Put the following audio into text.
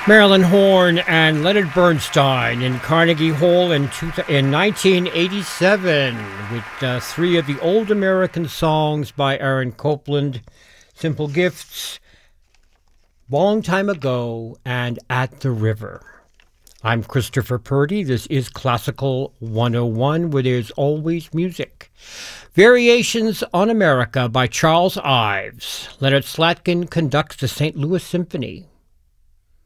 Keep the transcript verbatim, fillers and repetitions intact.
Marilyn Horne and Leonard Bernstein in Carnegie Hall in, two, in nineteen eighty-seven with uh, three of the old American songs by Aaron Copland, Simple Gifts, Long Time Ago, and At the River. I'm Christopher Purdy. This is Classical one oh one, where there's always music. Variations on America by Charles Ives. Leonard Slatkin conducts the Saint Louis Symphony.